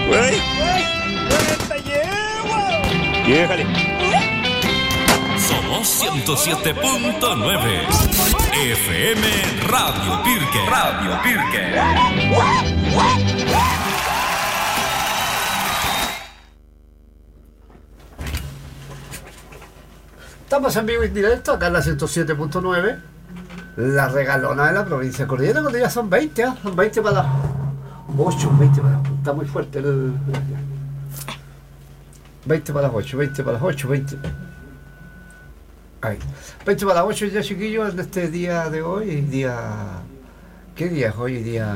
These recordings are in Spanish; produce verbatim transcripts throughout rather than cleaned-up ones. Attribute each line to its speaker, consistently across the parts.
Speaker 1: ¡Uy! ¡Te llevo! ¡Déjale!
Speaker 2: Somos ciento siete punto nueve F M Radio Pirque. Radio Pirque.
Speaker 3: Estamos en vivo y en directo acá en la ciento siete punto nueve, la regalona de la provincia de Cordillera, cuando ya son veinte, ¿eh? Son veinte para las ocho, veinte para las ocho. Está muy fuerte el... veinte para las ocho, veinte para las ocho, veinte... Ahí. veinte para las ocho ya, chiquillos, en este día de hoy, día... ¿Qué día es hoy? Día...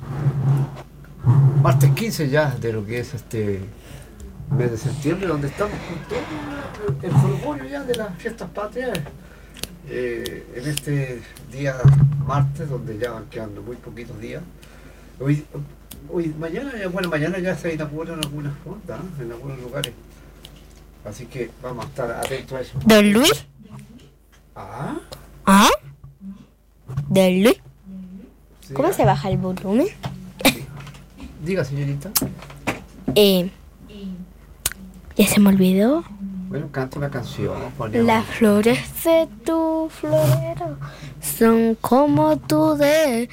Speaker 3: martes quince ya de lo que es este... mes de septiembre, donde estamos con todo el folgorio ya de las fiestas patrias, eh, en este día martes, donde ya van quedando muy poquitos días. Hoy, hoy mañana, bueno, mañana ya se inauguran algunas fondas, ¿eh? En algunos lugares. Así que vamos a estar atentos a eso.
Speaker 4: ¿Don Luis?
Speaker 3: ¿Ah?
Speaker 4: ¿Ah? ¿Don Luis?
Speaker 3: Sí,
Speaker 4: ¿Cómo
Speaker 3: ¿ah?
Speaker 4: se baja el volumen?
Speaker 3: Diga, señorita.
Speaker 4: Eh... ¿Ya se me olvidó?
Speaker 3: Bueno, canta una canción. Ponemos.
Speaker 4: Las flores de tu florero son como tú de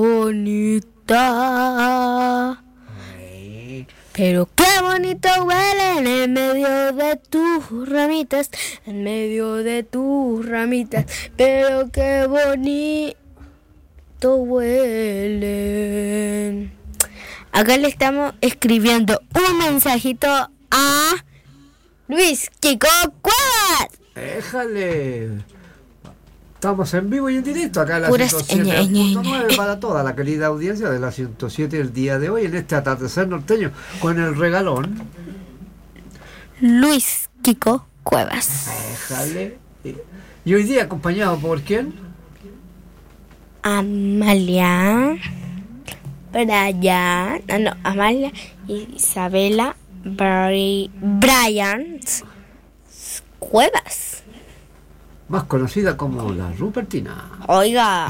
Speaker 4: bonita.
Speaker 3: Ay.
Speaker 4: Pero qué bonito huelen en medio de tus ramitas, en medio de tus ramitas. Pero qué bonito huelen. Acá le estamos escribiendo un mensajito a Luis Kiko Cuevas.
Speaker 3: Déjale. Estamos en vivo y en directo acá en la
Speaker 4: Puras
Speaker 3: ciento siete punto
Speaker 4: ñe, ñe,
Speaker 3: nueve
Speaker 4: ñe.
Speaker 3: para toda la querida audiencia de la ciento siete el día de hoy, en este atardecer norteño, con el regalón.
Speaker 4: Luis Kiko Cuevas.
Speaker 3: Déjale. Y hoy día acompañado por ¿quién?
Speaker 4: Amalia, Brian, ah, no, Amalia, Isabela, Bri- Brian Cuevas.
Speaker 3: Más conocida como la Rupertina.
Speaker 4: Oiga,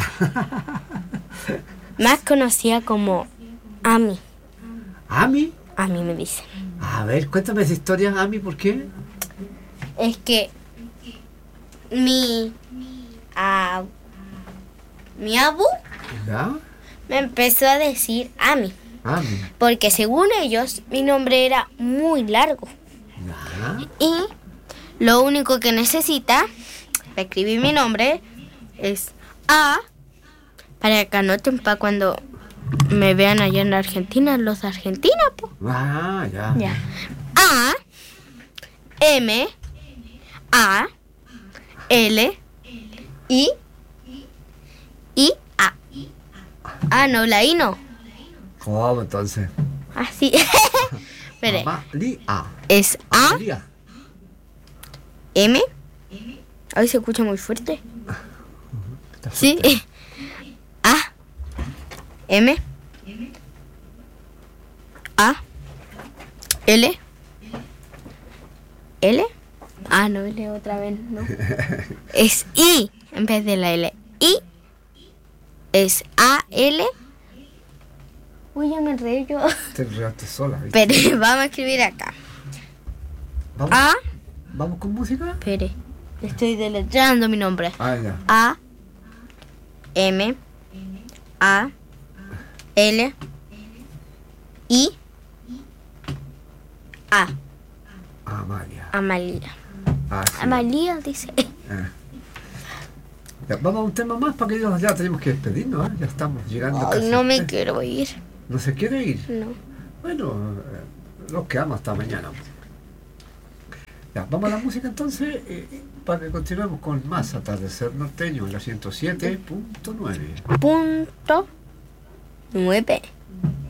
Speaker 4: más conocida como Ami.
Speaker 3: ¿Ami?
Speaker 4: Ami me dice.
Speaker 3: A ver, cuéntame esa historia, Ami, ¿por qué?
Speaker 4: Es que mi ah, mi abu
Speaker 3: ¿Ya?
Speaker 4: me empezó a decir Ami,
Speaker 3: Ami.
Speaker 4: porque según ellos mi nombre era muy largo
Speaker 3: ¿Ya?
Speaker 4: y lo único que necesita para escribir mi nombre es A, para que anoten para cuando me vean allá en Argentina, los de Argentina, pues.
Speaker 3: Ah, ya.
Speaker 4: Ya. A, M, A, L, I, I, A. Ah, no, la I no.
Speaker 3: ¿Cómo entonces?
Speaker 4: Así. Espere.
Speaker 3: Amalia.
Speaker 4: Es A,
Speaker 3: Amalia.
Speaker 4: M. Ahí se escucha muy fuerte.
Speaker 3: Está
Speaker 4: Sí.
Speaker 3: fuerte.
Speaker 4: A, M, A, L, L. Ah, no, L otra vez, no. Es I en vez de la L. I es A, L. Uy, ya me enredé yo.
Speaker 3: Te enredaste sola, ¿viste?
Speaker 4: Pero vamos a escribir acá.
Speaker 3: ¿Vamos,
Speaker 4: A,
Speaker 3: ¿Vamos con música?
Speaker 4: espere, estoy deletreando mi nombre.
Speaker 3: Ah, ya.
Speaker 4: A, M, A, L, I, A.
Speaker 3: Amalia.
Speaker 4: Amalia.
Speaker 3: Ah, sí.
Speaker 4: Amalia dice.
Speaker 3: Eh. Ya, vamos a un tema más para que ya, ya tenemos que despedirnos, ¿eh? Ya estamos llegando
Speaker 4: Ay,
Speaker 3: casi.
Speaker 4: no me
Speaker 3: al-
Speaker 4: quiero ir.
Speaker 3: ¿No se quiere ir?
Speaker 4: No.
Speaker 3: Bueno, eh, nos quedamos hasta mañana. Ya, vamos a la música entonces, eh, para que continuemos con más atardecer norteño en la ciento siete punto nueve.
Speaker 4: Punto nueve.